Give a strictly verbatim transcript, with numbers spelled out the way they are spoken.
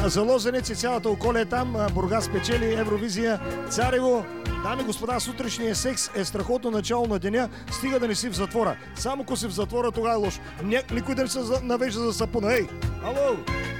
за Лозенец и цялата околия там. Бургас печели Евровизия. Царево, дами и господа, сутрешния секс е страхотно начало на деня, стига да не си в затвора. Само ако си в затвора, тогава е лошо. Никой да не се навежда за сапуна. Ей, ало!